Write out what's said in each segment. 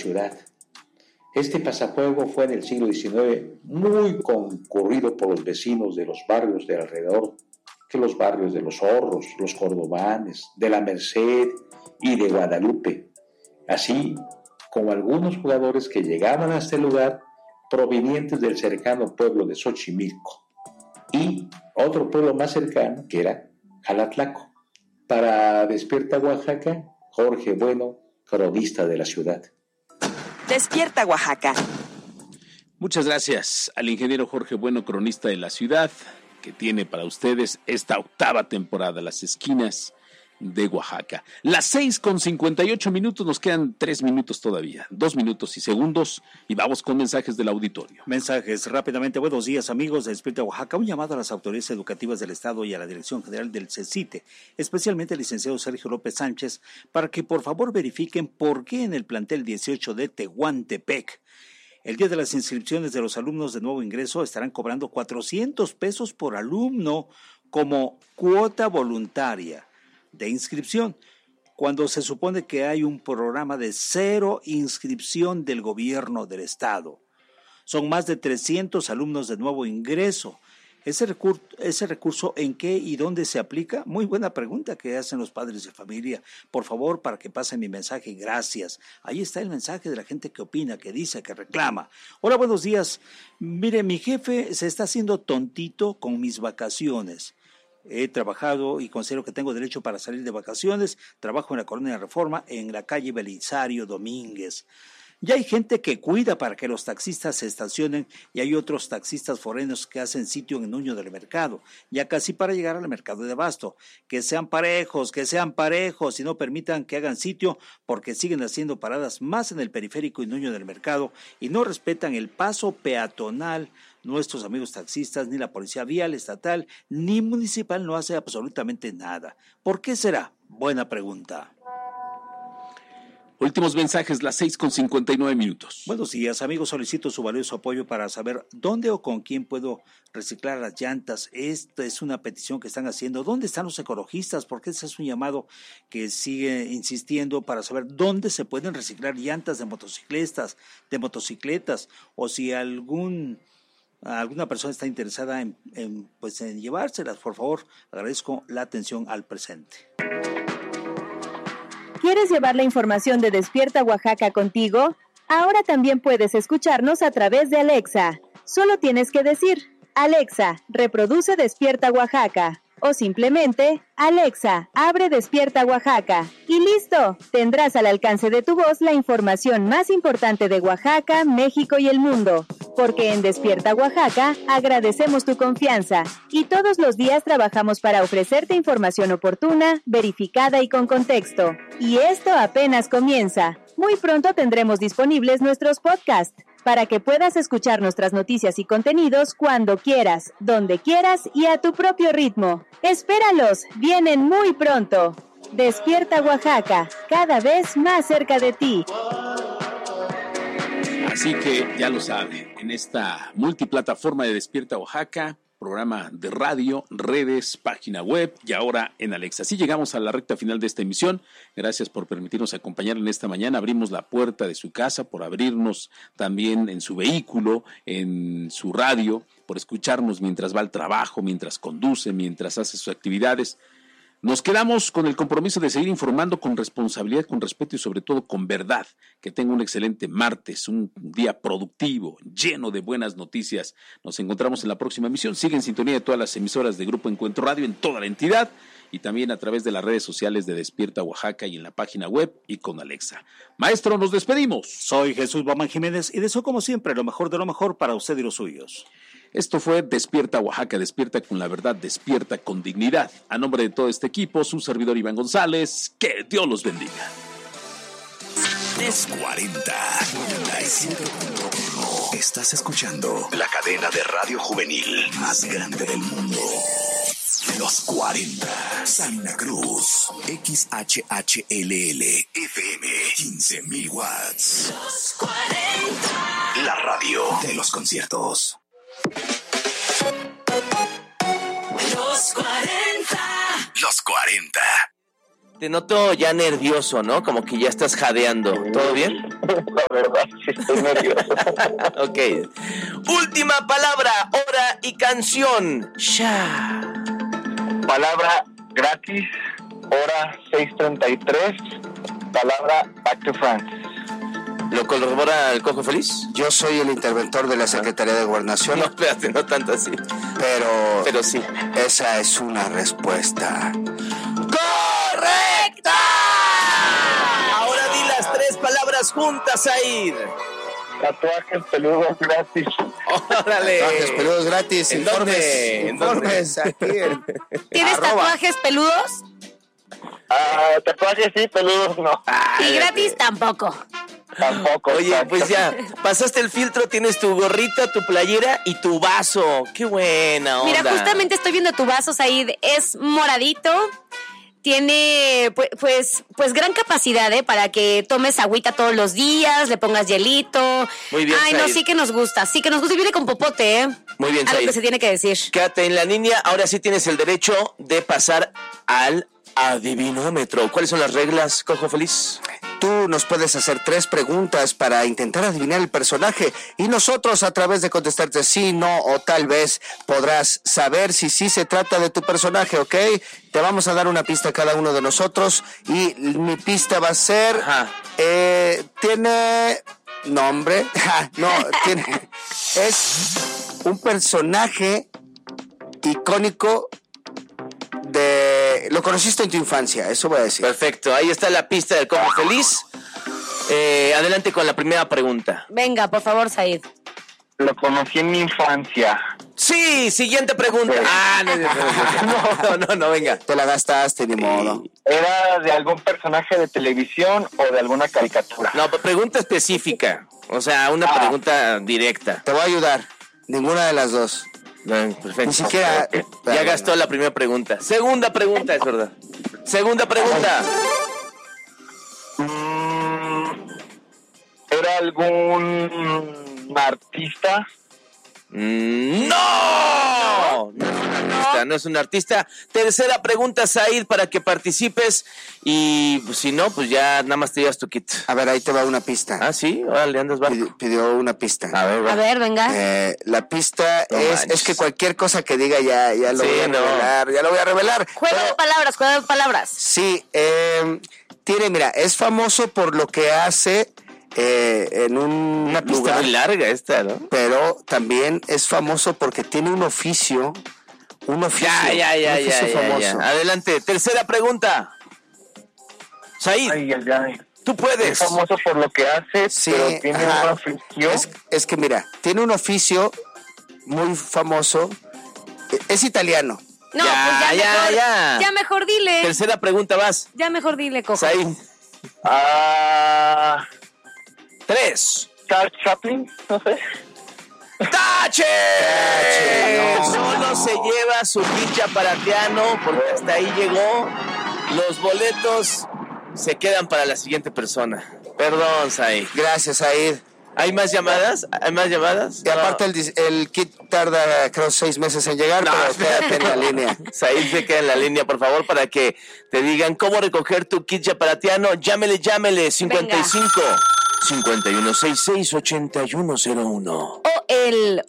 ciudad. Este pasafuego fue en el siglo XIX muy concurrido por los vecinos de los barrios de alrededor, que los barrios de Los Zorros, Los Cordobanes, de La Merced y de Guadalupe, así como algunos jugadores que llegaban a este lugar provenientes del cercano pueblo de Xochimilco y otro pueblo más cercano que era Jalatlaco. Para Despierta Oaxaca, Jorge Bueno, cronista de la ciudad. Despierta Oaxaca. Muchas gracias al ingeniero Jorge Bueno, cronista de la ciudad, que tiene para ustedes esta 8ª temporada, Las Esquinas de Oaxaca. Las 6:58, nos quedan 3 minutos todavía, 2 minutos y segundos, y vamos con mensajes del auditorio. Mensajes rápidamente. Buenos días, amigos de Despierta Oaxaca. Un llamado a las autoridades educativas del Estado y a la Dirección General del CECITE, especialmente al licenciado Sergio López Sánchez, para que por favor verifiquen por qué en el plantel 18 de Tehuantepec, el día de las inscripciones de los alumnos de nuevo ingreso, estarán cobrando 400 pesos por alumno como cuota voluntaria de inscripción, cuando se supone que hay un programa de 0 inscripción del gobierno del estado. Son más de 300 alumnos de nuevo ingreso. ¿Ese recurso en qué y dónde se aplica? Muy buena pregunta que hacen los padres de familia. Por favor, para que pasen mi mensaje, gracias. Ahí está el mensaje de la gente que opina, que dice, que reclama. Hola, buenos días. Mire, mi jefe se está haciendo tontito con mis vacaciones. He trabajado y considero que tengo derecho para salir de vacaciones. Trabajo en la Colonia Reforma, en la calle Belisario Domínguez. Ya hay gente que cuida para que los taxistas se estacionen y hay otros taxistas forenos que hacen sitio en Nuño del Mercado, ya casi para llegar al mercado de Abasto. Que sean parejos y no permitan que hagan sitio, porque siguen haciendo paradas más en el periférico y Nuño del Mercado y no respetan el paso peatonal. Nuestros amigos taxistas, ni la policía vial estatal, ni municipal no hace absolutamente nada. ¿Por qué será? Buena pregunta. Últimos mensajes, las 6:59. Buenos días, amigos. Solicito su valioso apoyo para saber dónde o con quién puedo reciclar las llantas. Esta es una petición que están haciendo. ¿Dónde están los ecologistas? Porque ese es un llamado que sigue insistiendo para saber dónde se pueden reciclar llantas de motocicletas, o si alguna persona está interesada en llevárselas. Por favor, agradezco la atención al presente. ¿Quieres llevar la información de Despierta Oaxaca contigo? Ahora también puedes escucharnos a través de Alexa. Solo tienes que decir, Alexa, reproduce Despierta Oaxaca. O simplemente, Alexa, abre Despierta Oaxaca. Y listo, tendrás al alcance de tu voz la información más importante de Oaxaca, México y el mundo. Porque en Despierta Oaxaca agradecemos tu confianza y todos los días trabajamos para ofrecerte información oportuna, verificada y con contexto. Y esto apenas comienza. Muy pronto tendremos disponibles nuestros podcasts, para que puedas escuchar nuestras noticias y contenidos cuando quieras, donde quieras y a tu propio ritmo. ¡Espéralos! ¡Vienen muy pronto! Despierta Oaxaca, cada vez más cerca de ti. Así que ya lo saben, en esta multiplataforma de Despierta Oaxaca, programa de radio, redes, página web y ahora en Alexa. Así llegamos a la recta final de esta emisión. Gracias por permitirnos acompañar en esta mañana. Abrimos la puerta de su casa, por abrirnos también en su vehículo, en su radio, por escucharnos mientras va al trabajo, mientras conduce, mientras hace sus actividades. Nos quedamos con el compromiso de seguir informando con responsabilidad, con respeto y sobre todo con verdad. Que tenga un excelente martes, un día productivo, lleno de buenas noticias. Nos encontramos en la próxima emisión. Sigue en sintonía de todas las emisoras de Grupo Encuentro Radio en toda la entidad y también a través de las redes sociales de Despierta Oaxaca y en la página web y con Alexa. Maestro, nos despedimos. Soy Jesús Bamán Jiménez y deseo como siempre lo mejor de lo mejor para usted y los suyos. Esto fue Despierta Oaxaca, despierta con la verdad, despierta con dignidad. A nombre de todo este equipo, su servidor Iván González, que Dios los bendiga. Los 40. Estás escuchando la cadena de radio juvenil más grande del mundo. Los 40. Salina Cruz. XHHLL. FM. 15,000 watts. Los 40. La radio de los conciertos. Los 40. Los 40. Te noto ya nervioso, ¿no? Como que ya estás jadeando. ¿Todo bien? La verdad, sí estoy nervioso. Ok. Última palabra, hora y canción. Ya. Palabra gratis, hora 6:33. Palabra Back to France. ¿Lo corrobora el Cojo Feliz? Yo soy el interventor de la Secretaría de Gobernación. No, espérate, no tanto así. Pero sí. Esa es una respuesta ¡correcta! Ahora di las 3 palabras juntas, Said. Tatuajes peludos gratis. ¡Órale! Tatuajes peludos gratis. ¿En Informes. Aquí ¿Tienes tatuajes peludos? Tatuajes sí, peludos no. Y gratis tampoco. Tampoco. Oye, exacto. pues ya, pasaste el filtro, tienes tu gorrita, tu playera y tu vaso. ¡Qué buena onda! Mira, justamente estoy viendo tu vaso, Said. Es moradito. Tiene, pues gran capacidad, para que tomes agüita todos los días, le pongas hielito. Muy bien, Ay, Said. no, sí que nos gusta. Y viene con popote, Muy bien, Algo Said. que se tiene que decir. Quédate en la línea, ahora sí tienes el derecho de pasar al adivinómetro. ¿Cuáles son las reglas, Cojo Feliz? Tú nos puedes hacer 3 preguntas para intentar adivinar el personaje y nosotros a través de contestarte sí, no o tal vez podrás saber si sí se trata de tu personaje, ¿ok? Te vamos a dar una pista a cada uno de nosotros y mi pista va a ser... tiene nombre, es un personaje icónico lo conociste en tu infancia, eso voy a decir. Perfecto, ahí está la pista del Cojo Feliz. Adelante con la primera pregunta. Venga, por favor, Said. Lo conocí en mi infancia. Sí, siguiente pregunta. No, venga. Te la gastaste, ni modo. ¿Era de algún personaje de televisión o de alguna caricatura? No, pregunta específica. O sea, una pregunta directa. Te voy a ayudar. Ninguna de las dos. No, perfecto. Ni siquiera... Ya gastó la primera pregunta. Segunda pregunta, es verdad. Segunda pregunta. ¿Era algún artista? ¡No! No es un artista. Tercera pregunta, Said, para que participes. Y pues, si no, pues ya nada más te llevas tu kit. A ver, ahí te va una pista. Ah, sí, órale, andas barco. Pidió una pista. A ver, A ver, venga. La pista No es manches. que cualquier cosa que diga ya lo Sí, voy a no. revelar. Ya lo voy a revelar. Juego de palabras. Sí, mira, es famoso por lo que hace en Una pista lugar, muy larga esta, ¿no? pero también es famoso porque tiene un oficio. Un oficio famoso. Adelante, tercera pregunta. Said, Ay. tú puedes. Es famoso por lo que hace, Sí, pero tiene ajá. una afición. Es que mira, tiene un oficio muy famoso. Es italiano. No, Ya, pues ya. ya mejor dile. Tercera pregunta, vas. Ya mejor dile, Cojo. Said. 3. Charles Chaplin, no sé. ¡Tache! No. Solo se lleva su kit chaparatiano porque hasta ahí llegó. Los boletos se quedan para la siguiente persona. Perdón, Said. Gracias, Said. ¿Hay más llamadas? Y aparte el kit tarda, creo, 6 meses en llegar, pero quédate en la línea. Said se queda en la línea, por favor, para que te digan cómo recoger tu kit chaparatiano. Llámele, 55 5166 8101. O el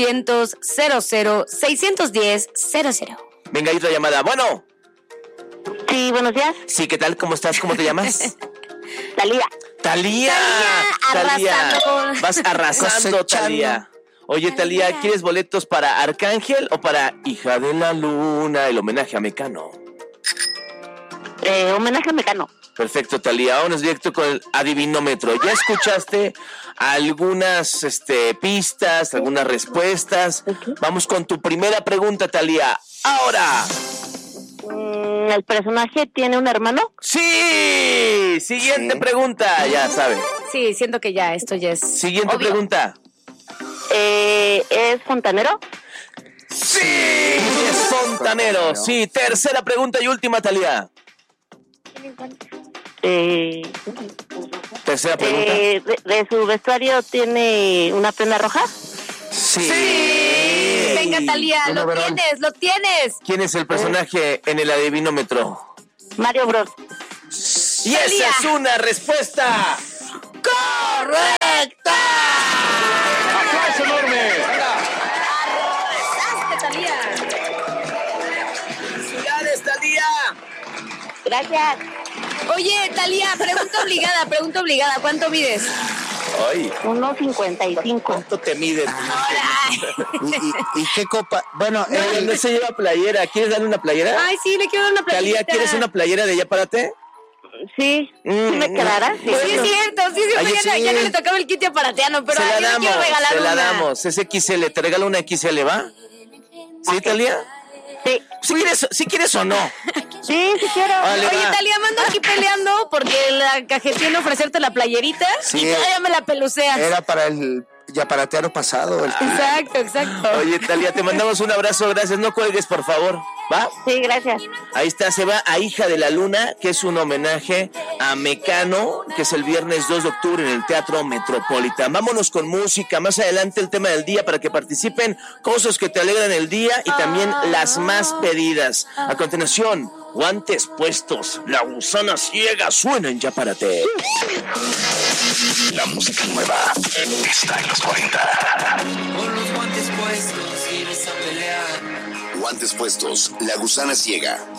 800-00-610-00. Venga, hay otra llamada. Bueno. Sí, buenos días. Sí, ¿qué tal? ¿Cómo estás? ¿Cómo te llamas? Talía. Talía, arrasando con- vas arrasando, Cosechando. Talía. Oye, Talía, ¿quieres boletos para Arcángel o para Hija de la Luna, el homenaje a Mecano? Homenaje a Mecano. Perfecto, Talía. Vámonos directo con el adivinómetro. ¿Ya escuchaste algunas pistas, algunas respuestas? Vamos con tu primera pregunta, Talía. Ahora. ¿El personaje tiene un hermano? ¡Sí! Siguiente pregunta, ya sabes. Sí, siento que ya, esto ya es Siguiente obvio. pregunta. ¿Es fontanero? ¡Sí! Es fontanero. Sí, tercera pregunta y última, Talía. Tercera pregunta. ¿De su vestuario tiene una prenda roja? ¡Sí! Venga, Talía, lo tienes. ¿Quién es el personaje en el adivinómetro? Mario Bros. Y esa es una respuesta correcta. ¡Aplauso enorme! ¡Arrasaste, Talía! ¡Felicidades, Talía! Gracias. Oye, Talía, pregunta obligada. ¿Cuánto mides? Ay, 1.55. ¿cuánto te miden? ¿Y qué copa? Bueno, No se lleva playera. ¿Quieres darle una playera? Ay, sí, le quiero dar una playerita. Talía, ¿quieres una playera de Ya Párate? Sí, ¿sí me quedará? Sí, es cierto, sí, Ay, ya, sí. ya no le tocaba el kit de aparatiano, pero Se la yo le quiero regalar se la una. damos. Es XL, te regalo una XL, ¿va? ¿Sí, Talía? Sí. ¿Sí quieres o no? Sí, sí quiero. Vale, Oye, va. Talía, mando aquí peleando porque la cajetina ofrecerte la playerita Sí. y todavía me la peluceas. era para el yaparateano pasado. Exacto. Oye, Talía, te mandamos un abrazo, gracias. No cuelgues, por favor, ¿va? Sí, gracias. Ahí está, se va a Hija de la Luna, que es un homenaje a Mecano, que es el viernes 2 de octubre en el Teatro Metropolitan. Vámonos con música, más adelante el tema del día para que participen, cosas que te alegran el día y también las más pedidas. A continuación, Guantes Puestos, La Gusana Ciega, suena en Ya Párate. La música nueva está en los 40. Con los guantes puestos, vienes a pelear. Guantes Puestos, La Gusana Ciega.